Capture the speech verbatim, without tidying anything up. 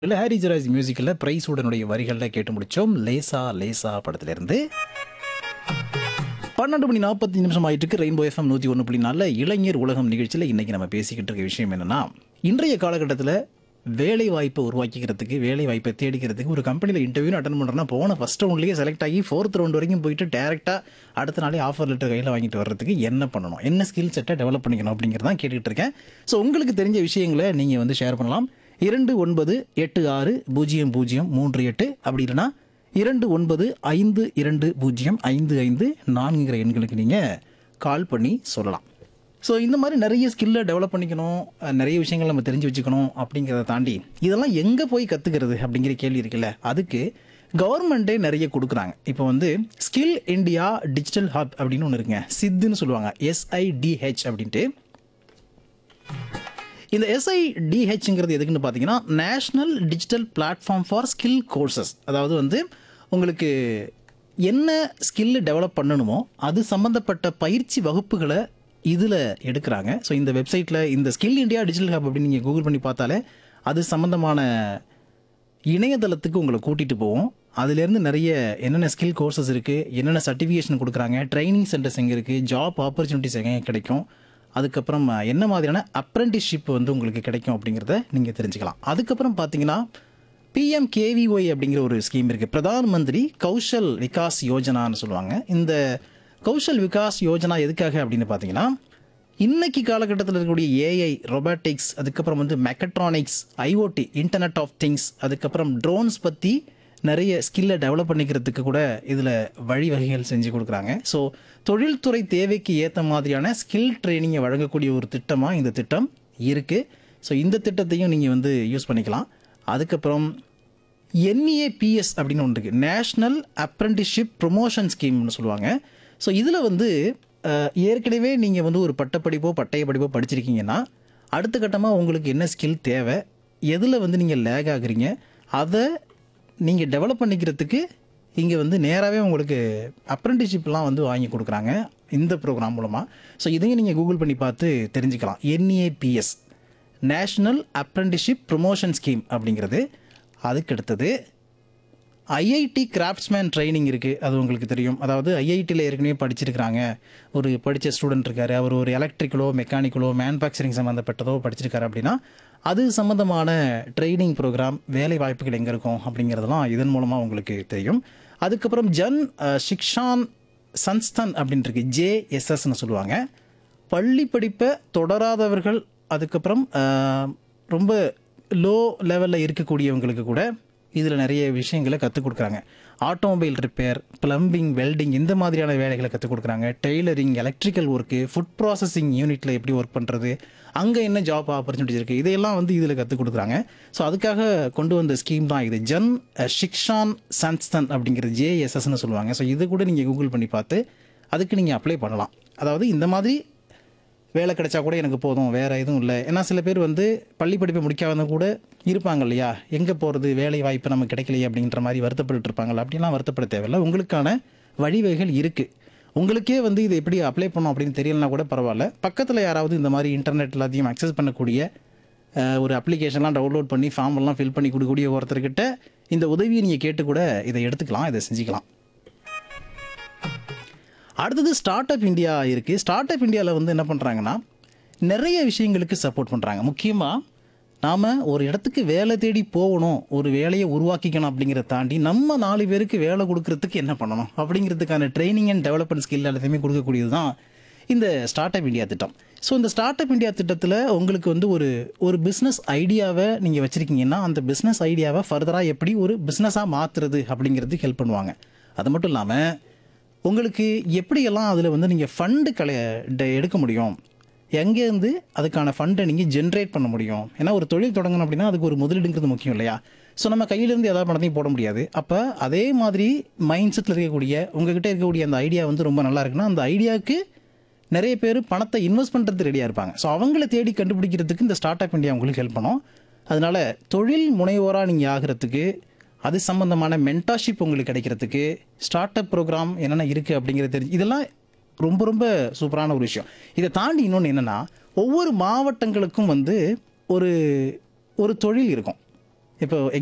இல்ல ஹாரி ஜெராஸ் மியூசிக்கில் பிரைஸுடனுடைய வரிகளில் கேட்டு முடிச்சோம். லேசா லேசா படத்திலிருந்து பன்னெண்டு மணி நாற்பத்தி நிமிஷம் ஆயிட்டு இருக்கு. ரெயின்போ எஃப்எம் நூற்றி ஒன்று புள்ளி நாலு இளைஞர் உலகம் நிகழ்ச்சியில் இன்னைக்கு நம்ம பேசிக்கிட்டு இருக்க விஷயம் என்னன்னா, இன்றைய காலகட்டத்தில் வேலை வாய்ப்பை உருவாக்கிக்கிறதுக்கு, வேலை வாய்ப்பை தேடிக்கிறதுக்கு ஒரு கம்பெனியில் இன்டர்வியூ அட்டன் பண்ணுறோன்னா போன ஃபர்ஸ்ட் ரவுண்ட்லேயே செலக்ட் ஆகி ஃபோர்த் ரவுண்ட் வரைக்கும் போயிட்டு டேரெக்டாக அடுத்த நாளே ஆஃபர் லெட்டர் கையில் வாங்கிட்டு வர்றதுக்கு என்ன பண்ணணும், என்ன ஸ்கில் செட்டை டெவலப் பண்ணிக்கணும் அப்படிங்கிறதான் கேட்டுக்கிட்டு இருக்கேன். ஸோ உங்களுக்கு தெரிஞ்ச விஷயங்களை நீங்கள் வந்து ஷேர் பண்ணலாம். இரண்டு ஒன்பது எட்டு ஆறு பூஜ்ஜியம் பூஜ்ஜியம் மூன்று எட்டு அப்படி இல்லைன்னா இரண்டு ஒன்பது ஐந்து இரண்டு பூஜ்ஜியம் ஐந்து ஐந்து நான்குங்கிற எண்களுக்கு நீங்கள் கால் பண்ணி சொல்லலாம். ஸோ இந்த மாதிரி நிறைய ஸ்கில்லை டெவலப் பண்ணிக்கணும், அஹ், நிறைய விஷயங்கள் நம்ம தெரிஞ்சு வச்சுக்கணும். அப்படிங்கிறத தாண்டி இதெல்லாம் எங்கே போய் கற்றுக்கிறது அப்படிங்கிற கேள்வி இருக்குல்ல, அதுக்கு கவர்மெண்ட்டே நிறைய கொடுக்குறாங்க. இப்போ வந்து ஸ்கில் இந்தியா டிஜிட்டல் ஹப் அப்படின்னு ஒன்று இருக்குங்க, சித்துன்னு சொல்லுவாங்க, எஸ்ஐடிஹெச் அப்படின்ட்டு. இந்த எஸ்ஐடிஹெச்ங்கிறது எதுக்குன்னு பார்த்தீங்கன்னா, national digital platform for skill courses. அதாவது வந்து உங்களுக்கு என்ன ஸ்கில் டெவலப் பண்ணணுமோ அது சம்மந்தப்பட்ட பயிற்சி வகுப்புகளை இதில் எடுக்கிறாங்க. ஸோ இந்த வெப்சைட்டில் இந்த ஸ்கில் இந்தியா டிஜிட்டல் ஹப் அப்படின்னு நீங்கள் கூகுள் பண்ணி பார்த்தாலே அது சம்மந்தமான இணையதளத்துக்கு உங்களை கூட்டிகிட்டு போவோம். அதுலேருந்து நிறைய என்னென்ன ஸ்கில் கோர்சஸ் இருக்குது, என்னென்ன சர்டிஃபிகேஷன் கொடுக்குறாங்க, ட்ரைனிங் சென்டர்ஸ் எங்கே இருக்குது, ஜாப் ஆப்பர்ச்சுனிட்டிஸ் எங்கே கிடைக்கும், அதுக்கப்புறம் என்ன மாதிரியான அப்ரெண்டிஸ்ஷிப் வந்து உங்களுக்கு கிடைக்கும் அப்படிங்கிறத நீங்கள் தெரிஞ்சுக்கலாம். அதுக்கப்புறம் பார்த்தீங்கன்னா பிஎம்கேவிஒய் அப்படிங்கிற ஒரு ஸ்கீம் இருக்குது, பிரதான் மந்திரி கௌஷல் விகாஸ் யோஜனான்னு சொல்லுவாங்க. இந்த கௌஷல் விகாஸ் யோஜனா எதுக்காக அப்படின்னு பார்த்தீங்கன்னா, இன்னைக்கு காலகட்டத்தில் இருக்கக்கூடிய ஏஐ, ரொபாட்டிக்ஸ், அதுக்கப்புறம் வந்து mechatronics, IoT, internet of things, அதுக்கப்புறம் ட்ரோன்ஸ் பற்றி நிறைய ஸ்கில்லை டெவலப் பண்ணிக்கிறதுக்கு கூட இதில் வழிவகைகள் செஞ்சு கொடுக்குறாங்க. ஸோ தொழில்துறை தேவைக்கு ஏற்ற மாதிரியான ஸ்கில் ட்ரைனிங்கை வழங்கக்கூடிய ஒரு திட்டமாக இந்த திட்டம் இருக்குது. ஸோ இந்த திட்டத்தையும் நீங்கள் வந்து யூஸ் பண்ணிக்கலாம். அதுக்கப்புறம் என்ஏபிஎஸ் அப்படின்னு ஒன்று இருக்குது, நேஷ்னல் அப்ரெண்டிஸ்ஷிப் ப்ரொமோஷன் ஸ்கீம்னு சொல்லுவாங்க. ஸோ இதில் வந்து அஹ், ஏற்கனவே நீங்கள் வந்து ஒரு பட்டப்படிப்போ பட்டய படிப்போ படிச்சிருக்கீங்கன்னா அடுத்த கட்டமாக உங்களுக்கு என்ன ஸ்கில் தேவை, எதில் வந்து நீங்கள் லேக் ஆகுறீங்க, அதை நீங்கள் டெவலப் பண்ணிக்கிறதுக்கு இங்கே வந்து நேராகவே உங்களுக்கு அப்ரெண்டிஸ்ஷிப்லாம் வந்து வாங்கி கொடுக்குறாங்க இந்த ப்ரோக்ராம் மூலமாக. ஸோ இதையும் நீங்கள் கூகுள் பண்ணி பார்த்து தெரிஞ்சுக்கலாம். NAPS, national apprenticeship promotion scheme அப்படிங்கிறது. அதுக்கு அடுத்தது ஐஐடி கிராஃப்ட்ஸ்மேன் ட்ரைனிங் இருக்குது, அது உங்களுக்கு தெரியும். அதாவது ஐஐடியில் ஏற்கனவே படிச்சிருக்கிறாங்க, ஒரு படித்த ஸ்டூடெண்ட் இருக்கார், அவர் ஒரு எலக்ட்ரிக்கலோ மெக்கானிக்கலோ மேனுஃபேக்சரிங் சம்மந்தப்பட்டதோ படிச்சிருக்காரு அப்படின்னா அது சம்மந்தமான ட்ரைனிங் ப்ரோக்ராம், வேலை வாய்ப்புகள் எங்கே இருக்கும் அப்படிங்கிறதெல்லாம் இதன் மூலமாக உங்களுக்கு தெரியும். அதுக்கப்புறம் ஜன் அஹ், சிக்ஷான் சன்ஸ்தான் அப்படின்ட்டு ஜேஎஸ்எஸ்ன்னு சொல்லுவாங்க, பள்ளி படிப்பை தொடராதவர்கள், அதுக்கப்புறம் அஹ், ரொம்ப லோ லெவலில் இருக்கக்கூடியவங்களுக்கு கூட இதில் நிறைய விஷயங்களை கற்றுக் கொடுக்குறாங்க. ஆட்டோமொபைல் ரிப்பேர், ப்ளம்பிங், வெல்டிங் இந்த மாதிரியான வேலைகளை கற்றுக் கொடுக்குறாங்க. Tailoring, electrical work, food processing யூனிட்டில் எப்படி ஒர்க் பண்ணுறது, அங்கே என்ன ஜாப் ஆப்பர்ச்சுனிட்டிஸ் இருக்குது, இதையெல்லாம் வந்து இதில் கற்றுக் கொடுக்குறாங்க. ஸோ அதுக்காக கொண்டு வந்த ஸ்கீம் தான் இது, ஜன் ஷிக்ஷான் சன்ஸ்தன் அப்படிங்கிறது ஜேஎஸ்எஸ்ன்னு சொல்லுவாங்க. ஸோ இது கூட நீங்கள் கூகுள் பண்ணி பார்த்து அதுக்கு நீங்கள் அப்ளை பண்ணலாம். அதாவது இந்த மாதிரி வேலை கிடைச்சா கூட எனக்கு போதும், வேறு எதுவும் இல்லை. ஏன்னா சில பேர் வந்து பள்ளி படிப்பை முடிக்காத கூட இருப்பாங்க இல்லையா, எங்கே போகிறது, வேலை வாய்ப்பு நமக்கு கிடைக்கலையே அப்படின்ற மாதிரி வருத்தப்பட்டு இருப்பாங்கள்ல. அப்படிலாம் வருத்தப்பட தேவையில்லை, உங்களுக்கான வழிவகைகள் இருக்குது. உங்களுக்கே வந்து இதை எப்படி அப்ளை பண்ணோம் அப்படின்னு தெரியலனா கூட பரவாயில்ல, பக்கத்தில் யாராவது இந்த மாதிரி இன்டர்நெட் எல்லாத்தையும் அக்சஸ் பண்ணக்கூடிய அஹ், ஒரு அப்ளிகேஷன்லாம் டவுன்லோட் பண்ணி ஃபார்ம் எல்லாம் ஃபில் பண்ணி கொடுக்கக்கூடிய ஒருத்தர்கிட்ட இந்த உதவியை நீங்கள் கேட்டு கூட இதை எடுத்துக்கலாம், இதை செஞ்சுக்கலாம். அடுத்தது ஸ்டார்ட் அப் இந்தியா இருக்குது. ஸ்டார்ட் அப் இந்தியாவில் வந்து என்ன பண்ணுறாங்கன்னா நிறைய விஷயங்களுக்கு சப்போர்ட் பண்ணுறாங்க. முக்கியமாக நாம் ஒரு இடத்துக்கு வேலை தேடி போகணும், ஒரு வேலையை உருவாக்கிக்கணும் அப்படிங்கிறத தாண்டி நம்ம நாலு பேருக்கு வேலை கொடுக்கறதுக்கு என்ன பண்ணணும் அப்படிங்கிறதுக்கான ட்ரைனிங் அண்ட் டெவலப்மெண்ட் ஸ்கில் எல்லாத்தையுமே கொடுக்கக்கூடியது தான் இந்த ஸ்டார்ட் அப் இந்தியா திட்டம். ஸோ இந்த ஸ்டார்ட் அப் இந்தியா திட்டத்தில் உங்களுக்கு வந்து ஒரு ஒரு பிஸ்னஸ் ஐடியாவை நீங்கள் வச்சுருக்கீங்கன்னா அந்த பிஸ்னஸ் ஐடியாவை ஃபர்தராக எப்படி ஒரு பிஸ்னஸாக மாற்றுறது அப்படிங்கிறதுக்கு ஹெல்ப் பண்ணுவாங்க. அது மட்டும் இல்லாமல் உங்களுக்கு எப்படியெல்லாம் அதில் வந்து நீங்கள் ஃபண்டு கலை எடுக்க முடியும், எங்கேருந்து அதுக்கான ஃபண்டை நீங்கள் ஜென்ரேட் பண்ண முடியும். ஏன்னா ஒரு தொழில் தொடங்கணும் அப்படின்னா அதுக்கு ஒரு முதலீடுங்கிறது முக்கியம் இல்லையா. ஸோ நம்ம கையிலேருந்து எதாவது பணத்தையும் போட முடியாது. அப்போ அதே மாதிரி மைண்ட் செட்டில் இருக்கக்கூடிய உங்ககிட்ட இருக்கக்கூடிய அந்த ஐடியா வந்து ரொம்ப நல்லா இருக்குன்னா அந்த ஐடியாவுக்கு நிறைய பேர் பணத்தை இன்வெஸ்ட் பண்ணுறது ரெடியாக இருப்பாங்க. ஸோ அவங்கள தேடி கண்டுபிடிக்கிறதுக்கு இந்த ஸ்டார்ட் அப் இந்தியா உங்களுக்கு ஹெல்ப் பண்ணும். அதனால் தொழில் முனைவோராக நீங்கள் ஆகிறதுக்கு, அது சம்மந்தமான மென்டார்ஷிப் உங்களுக்கு கிடைக்கிறதுக்கு, ஸ்டார்ட் அப் ப்ரோக்ராம் என்னென்ன இருக்குது அப்படிங்கிறது தெரிஞ்சு, இதெல்லாம் ரொம்ப ரொம்ப சூப்பரான ஒரு விஷயம். இதை தாண்டி இன்னொன்று என்னென்னா, ஒவ்வொரு மாவட்டங்களுக்கும் வந்து ஒரு ஒரு தொழில் இருக்கும். இப்போ